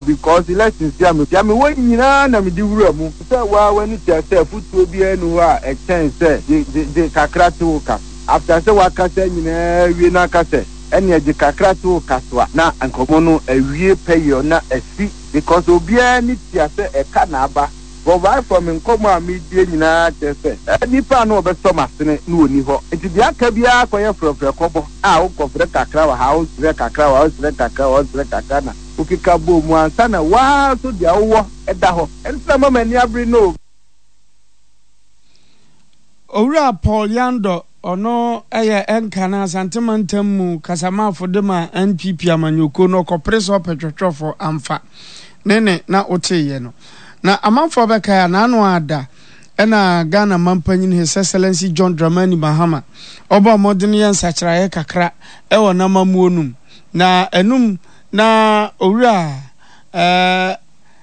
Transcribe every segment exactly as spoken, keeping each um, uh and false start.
because elections ya me ya me won nyina na me di wura mu say wa wani tia say futuo bi enu a e chen say de de kakra to ka after say wa ka say nyina wie na ka say ene de kakra to ka so na ankomo no awie payo na asi because obi ani tia say e ka na aba but why from nkomo a me die nyina te say nipa no obeso masene na oni ho enti dia ka bia akoye frofre kobo a wo kofre kakra wa house re kakra wa house re kakra wa house re kakra na ukika bo mu ansa na wa so dia wo eda ho enti mama ni abri no Owura Paul Yando ono eye enkana santimantam mu kasamafo de ma N P P amanyoko no kopreso petwetwofo amfa nene na oteye no na amanfo beka ya na anu ada ena Ghana mampanyin His Excellency John Dramani Mahama oba modern yen sachiraye kakra e wona mamuonum na enum na owura eh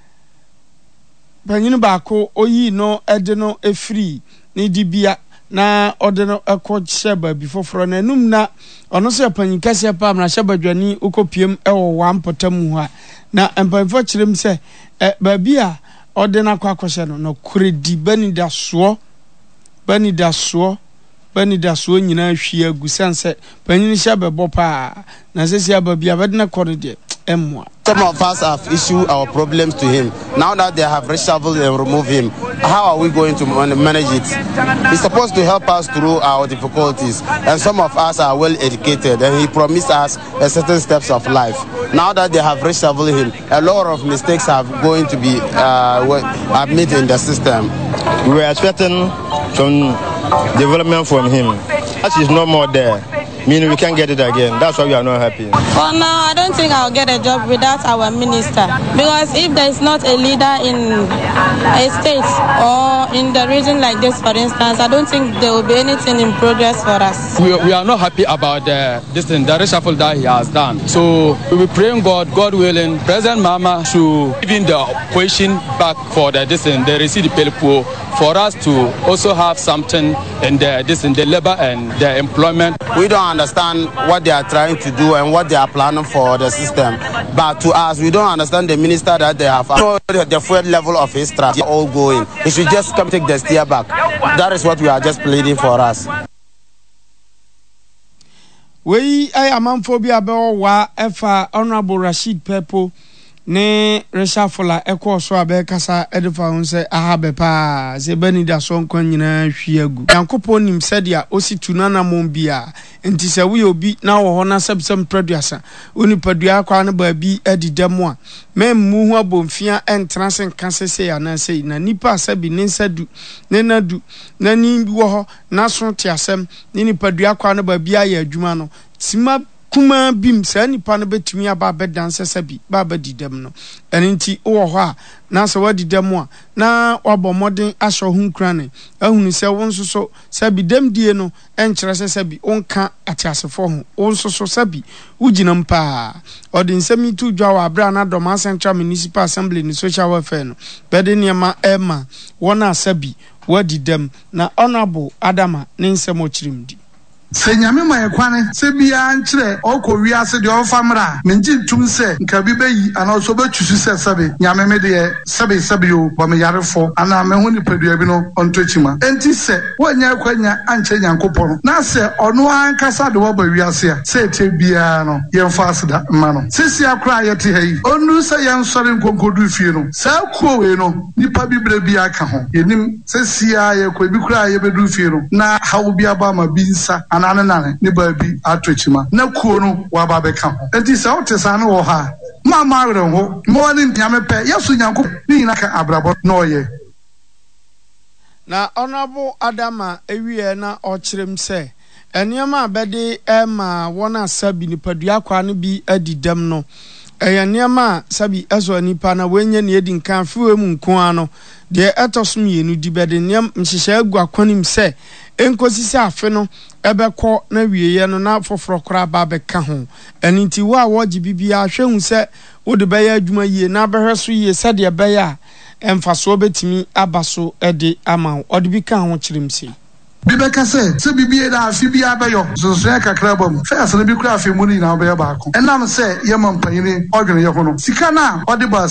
panyin baako oyi no ede no efri ni dibia na ode no ekọ sheba before na enum na ono so panyin kase pa na sheba dwani ukopiem e wo wampotam ha na empanfo kirem se e ba bia ode na kwa akwhye no no kredi bani da so bani da so bani da so nyina hwie agusanse panyin sheba bopa na sesi aba bia bade na kọ de emwa. Some of us have issued our problems to him. Now that they have reshuffled and removed him, how are we going to manage it? He's supposed to help us through our difficulties, and some of us are well educated, and he promised us a certain steps of life. Now that they have reshuffled him, a lot of mistakes are going to be uh, made in the system. We were expecting some development from him. That is no more there. Meaning we can't get it again. That's why we are not happy. For now, I don't think I'll get a job without our minister. Because if there is not a leader in a state or in the region like this, for instance, I don't think there will be anything in progress for us. We, we are not happy about the, this thing, the reshuffle that he has done. So we will pray God, God willing, President Mahama should give him the opposition back for the this thing, the receipt pelpo, for us to also have something in the this in the labor and the employment. We don't understand what they are trying to do and what they are planning for the system. But to us, we don't understand the minister that they have. The full level of his strategy all going. He should just come take the steer back. That is what we are just pleading for us. We I am amphobia wa efa Honorable Rashid Pepo ne reshuffle ekọ so abekasa edifa hun se ahabe pa se bani da so nkwan nyina hwiagu yankopon nim sedia osi tunana mombia enti se we obi na wo ho na sebsem producer oni padua kwa na ba bi adidam a memmu hu abomfia entranse nkasese ya na sei na nipa asabi ne nsadu ne nadu na ni wo ho na so tiasem ni ni padua kwa na ba bi aye adwuma no sima kuma bim sa nipa no betumi aba bedanse sabi ba ba didam no enti wo ho a na so wadidam a na wabomodin asho hunkra ne ahunu se wonso so sabi dem die no enkyere se sabi onka atiasefo ho wonso so sabi uginam pa odin semi tu dwa wa bra na Doma Central Municipal Assembly ni social welfare no bede niema ema wona sabi wadidam na Honorable Adama ne nsemo chirimdi se nyame ma yekwane se bia nkyere okori ase de ofamra menji ntum se nka bi bayi ana so betwusu se sebe nyame me de sebe sebe yo bo me yarefo ana me hu ni padua bi no ontochima enti se wonya kwanya anche nyankopon na se ono ankasa de wo ba wiase a se te bia no yemfa aseda ma no sisi akra yete hayi onu se yensore nkonkodu fie no sa kuo we no nipa bi bra bia ka ho yenim sisi a yekwa bi kra ye bedu fie no na hawo bia ba ma bi nsa nane nane ni baby atochima na kuo no wa ba be ka ho enti sa otesa no wo ha ma ma were ho mo ni nyame pe yesu nyanko ni na ka abrabo no ye na Honorable Adama ewie na ochirem se eniema abede ema wona sabi ni padua kwa no bi adidam no eya niema sabi ezo nipa na wenye ne edi nkan fiwe mu nko ano de etosom yenu di bede niam nhihye agu akwanim se enkosisi afe no ebekọ na wieye no na foforo kora ba beka ho eninti wo a wogi bibia hwehu se wo de beya adwuma yie na behweso yie se de beya emfaso betimi abaso ede ama ode bi ka ho kyeremsi bibeka se se bibie da afi bia beyo so so kakra bom first na bi kura afi mu ni na beya ba ko enam se yemam panyini odwene ye ho no sika na ode ba